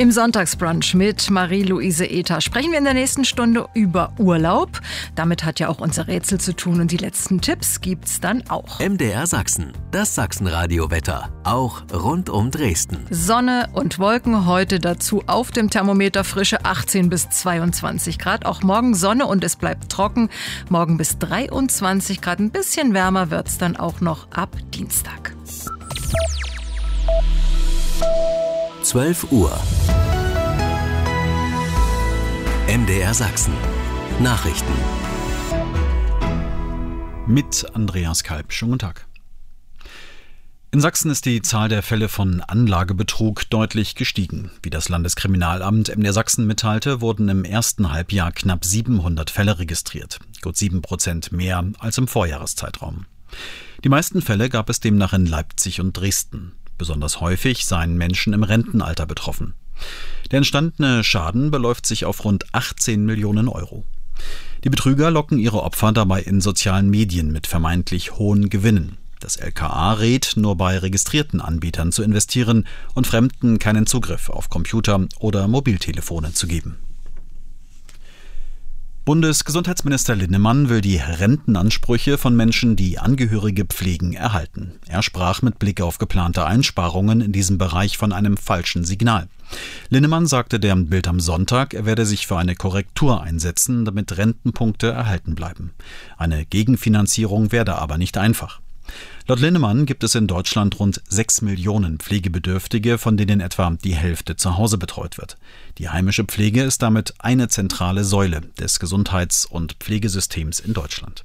Im Sonntagsbrunch mit Marie-Louise Ether sprechen wir in der nächsten Stunde über Urlaub. Damit hat ja auch unser Rätsel zu tun und die letzten Tipps gibt's dann auch. MDR Sachsen, das Sachsenradiowetter, auch rund um Dresden. Sonne und Wolken heute dazu auf dem Thermometer frische 18 bis 22 Grad. Auch morgen Sonne und es bleibt trocken. Morgen bis 23 Grad. Ein bisschen wärmer wird's dann auch noch ab Dienstag. 12 Uhr. MDR Sachsen. Nachrichten. Mit Andreas Kalb. Schönen guten Tag. In Sachsen ist die Zahl der Fälle von Anlagebetrug deutlich gestiegen. Wie das Landeskriminalamt MDR Sachsen mitteilte, wurden im ersten Halbjahr knapp 700 Fälle registriert. Gut 7% mehr als im Vorjahreszeitraum. Die meisten Fälle gab es demnach in Leipzig und Dresden. Besonders häufig seien Menschen im Rentenalter betroffen. Der entstandene Schaden beläuft sich auf rund 18 Millionen Euro. Die Betrüger locken ihre Opfer dabei in sozialen Medien mit vermeintlich hohen Gewinnen. Das LKA rät, nur bei registrierten Anbietern zu investieren und Fremden keinen Zugriff auf Computer oder Mobiltelefone zu geben. Bundesgesundheitsminister Linnemann will die Rentenansprüche von Menschen, die Angehörige pflegen, erhalten. Er sprach mit Blick auf geplante Einsparungen in diesem Bereich von einem falschen Signal. Linnemann sagte der Bild am Sonntag, er werde sich für eine Korrektur einsetzen, damit Rentenpunkte erhalten bleiben. Eine Gegenfinanzierung werde aber nicht einfach. Laut Linnemann gibt es in Deutschland rund 6 Millionen Pflegebedürftige, von denen etwa die Hälfte zu Hause betreut wird. Die heimische Pflege ist damit eine zentrale Säule des Gesundheits- und Pflegesystems in Deutschland.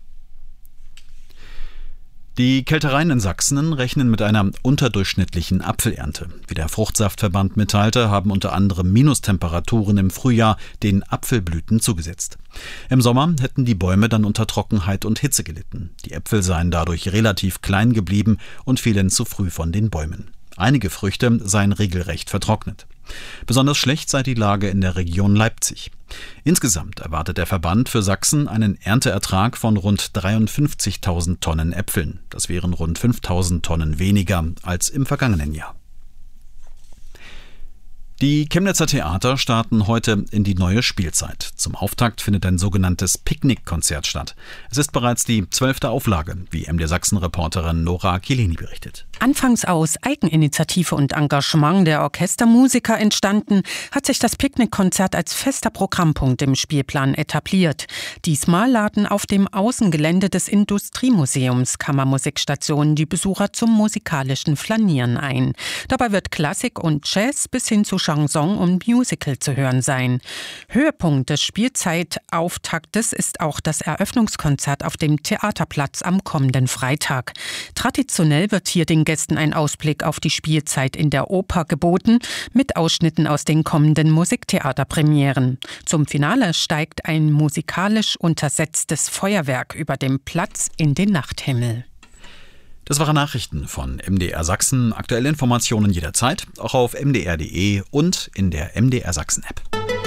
Die Kältereien in Sachsen rechnen mit einer unterdurchschnittlichen Apfelernte. Wie der Fruchtsaftverband mitteilte, haben unter anderem Minustemperaturen im Frühjahr den Apfelblüten zugesetzt. Im Sommer hätten die Bäume dann unter Trockenheit und Hitze gelitten. Die Äpfel seien dadurch relativ klein geblieben und fielen zu früh von den Bäumen. Einige Früchte seien regelrecht vertrocknet. Besonders schlecht sei die Lage in der Region Leipzig. Insgesamt erwartet der Verband für Sachsen einen Ernteertrag von rund 53.000 Tonnen Äpfeln. Das wären rund 5.000 Tonnen weniger als im vergangenen Jahr. Die Chemnitzer Theater starten heute in die neue Spielzeit. Zum Auftakt findet ein sogenanntes Picknickkonzert statt. Es ist bereits die 12. Auflage, wie MDR Sachsen-Reporterin Nora Akilini berichtet. Anfangs aus Eigeninitiative und Engagement der Orchestermusiker entstanden, hat sich das Picknickkonzert als fester Programmpunkt im Spielplan etabliert. Diesmal laden auf dem Außengelände des Industriemuseums Kammermusikstationen die Besucher zum musikalischen Flanieren ein. Dabei wird Klassik und Jazz bis hin zu Chanson und Musical zu hören sein. Höhepunkt des Spielzeitauftaktes ist auch das Eröffnungskonzert auf dem Theaterplatz am kommenden Freitag. Traditionell wird hier den Gästen ein Ausblick auf die Spielzeit in der Oper geboten, mit Ausschnitten aus den kommenden Musiktheaterpremieren. Zum Finale steigt ein musikalisch untersetztes Feuerwerk über dem Platz in den Nachthimmel. Das waren Nachrichten von MDR Sachsen. Aktuelle Informationen jederzeit, auch auf mdr.de und in der MDR Sachsen App.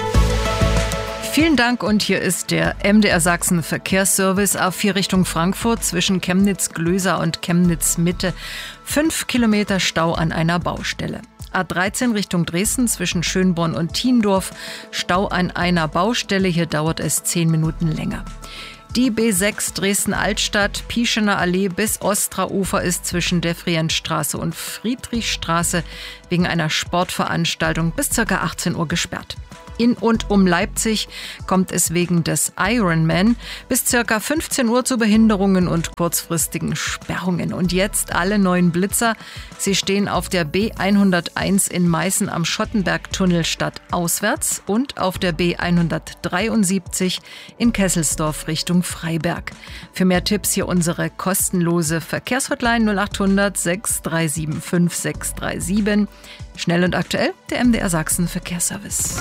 Vielen Dank und hier ist der MDR Sachsen Verkehrsservice A4 Richtung Frankfurt zwischen Chemnitz-Glöser und Chemnitz-Mitte. 5 Kilometer Stau an einer Baustelle. A13 Richtung Dresden zwischen Schönborn und Thiendorf. Stau an einer Baustelle, hier dauert es 10 Minuten länger. Die B6 Dresden-Altstadt, Pieschener Allee bis Ostraufer ist zwischen Defrientstraße und Friedrichstraße wegen einer Sportveranstaltung bis ca. 18 Uhr gesperrt. In und um Leipzig kommt es wegen des Ironman bis ca. 15 Uhr zu Behinderungen und kurzfristigen Sperrungen. Und jetzt alle neuen Blitzer. Sie stehen auf der B101 in Meißen am Schottenbergtunnel stadtauswärts und auf der B173 in Kesselsdorf Richtung Freiberg. Für mehr Tipps hier unsere kostenlose Verkehrshotline 0800 637 5637. Schnell und aktuell, der MDR Sachsen Verkehrsservice.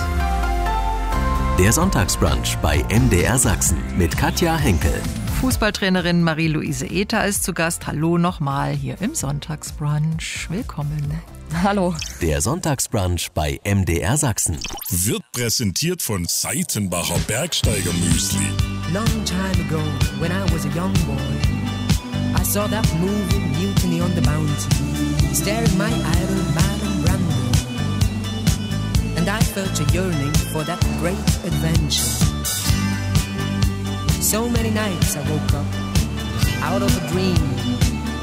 Der Sonntagsbrunch bei MDR Sachsen mit Katja Henkel. Fußballtrainerin Marie-Louise Ether ist zu Gast. Hallo nochmal hier im Sonntagsbrunch. Willkommen. Hallo. Der Sonntagsbrunch bei MDR Sachsen. Wird präsentiert von Seitenbacher Bergsteiger Müsli. Long time ago, when I was a young boy, I saw that movie Mutiny on the Bounty, staring my idol Marlon Brando. And I felt a yearning for that great adventure. So many nights I woke up out of a dream,